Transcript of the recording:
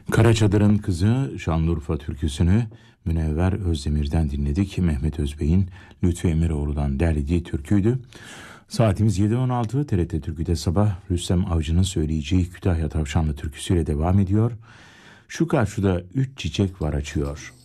Karaçadır'ın Kızı Şanlıurfa türküsünü Münevver Özdemir'den dinledik. Mehmet Özbey'in Lütfü Emiroğlu'dan derlediği türküydü. Saatimiz 7.16. TRT Türkü'de sabah Rüstem Avcı'nın söyleyeceği Kütahya Tavşanlı türküsüyle devam ediyor. Şu karşıda 3 çiçek var açıyor.